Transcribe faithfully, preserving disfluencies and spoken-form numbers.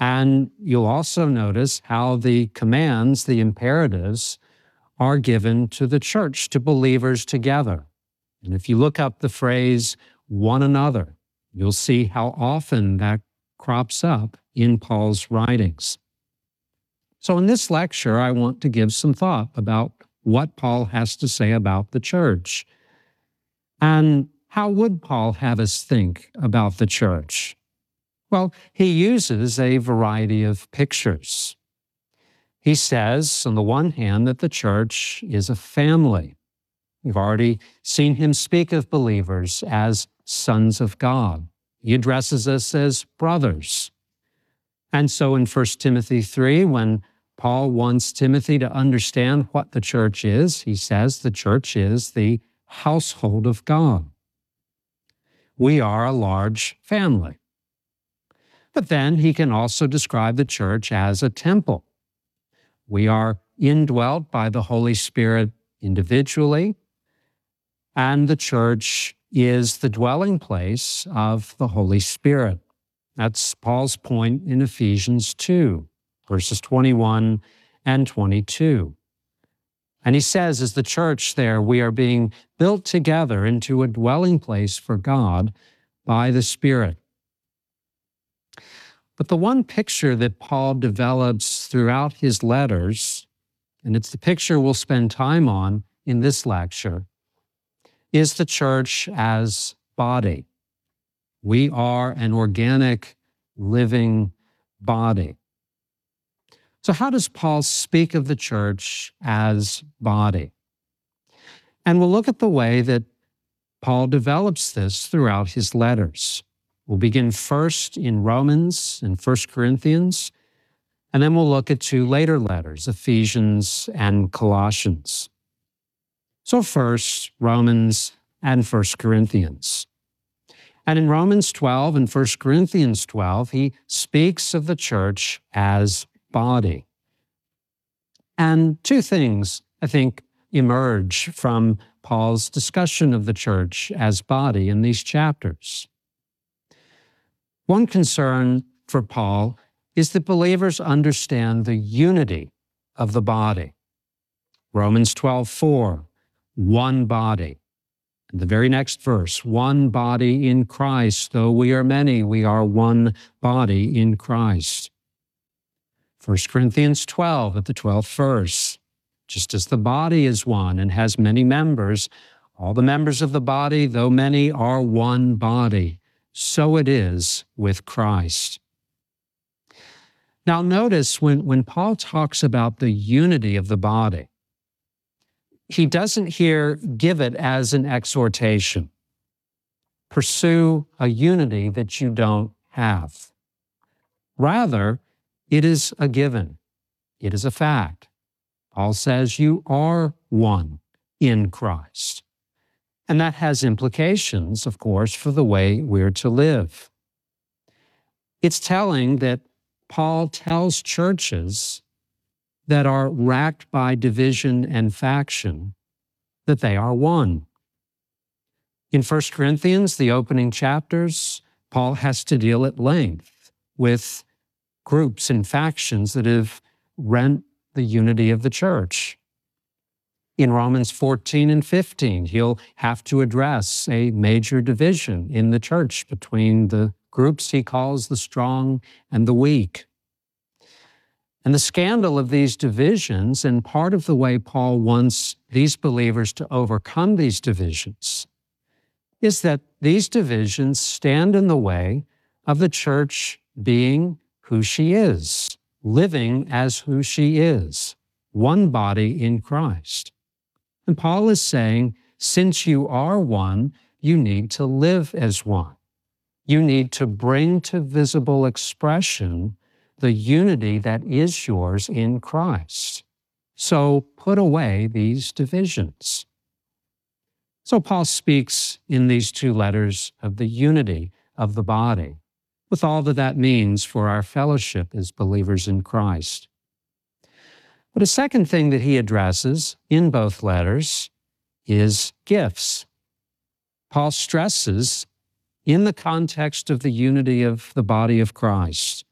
And you'll also notice how the commands, the imperatives, are given to the church, to believers together. And if you look up the phrase one another, you'll see how often that crops up in Paul's writings. So in this lecture, I want to give some thought about what Paul has to say about the church. And how would Paul have us think about the church? Well, he uses a variety of pictures. He says, on the one hand, that the church is a family. We've already seen him speak of believers as sons of God. He addresses us as brothers. And so in First Timothy three, when Paul wants Timothy to understand what the church is, he says the church is the household of God. We are a large family. But then he can also describe the church as a temple. We are indwelt by the Holy Spirit individually, and the church is the dwelling place of the Holy Spirit. That's Paul's point in Ephesians two, verses twenty-one and twenty-two. And he says, as the church there, we are being built together into a dwelling place for God by the Spirit. But the one picture that Paul develops throughout his letters, and it's the picture we'll spend time on in this lecture, is the church as body. We are an organic, living body. So how does Paul speak of the church as body? And we'll look at the way that Paul develops this throughout his letters. We'll begin first in Romans and First Corinthians, and then we'll look at two later letters, Ephesians and Colossians. So first, Romans and First Corinthians. And in Romans twelve and First Corinthians twelve, he speaks of the church as body. And two things, I think, emerge from Paul's discussion of the church as body in these chapters. One concern for Paul is that believers understand the unity of the body. Romans twelve four, one body. And the very next verse, one body in Christ, though we are many, we are one body in Christ. First Corinthians twelve at the twelfth verse, just as the body is one and has many members, all the members of the body, though many, are one body. So it is with Christ. Now notice when, when Paul talks about the unity of the body, he doesn't here give it as an exhortation. Pursue a unity that you don't have. Rather, it is a given. It is a fact. Paul says you are one in Christ. And that has implications, of course, for the way we're to live. It's telling that Paul tells churches that are racked by division and faction that they are one. In First Corinthians, the opening chapters, Paul has to deal at length with groups and factions that have rent the unity of the church. In Romans fourteen and fifteen, he'll have to address a major division in the church between the groups he calls the strong and the weak. And the scandal of these divisions, and part of the way Paul wants these believers to overcome these divisions, is that these divisions stand in the way of the church being who she is, living as who she is, one body in Christ. And Paul is saying, since you are one, you need to live as one. You need to bring to visible expression the unity that is yours in Christ. So put away these divisions. So Paul speaks in these two letters of the unity of the body, with all that that means for our fellowship as believers in Christ. But a second thing that he addresses in both letters is gifts. Paul stresses, in the context of the unity of the body of Christ,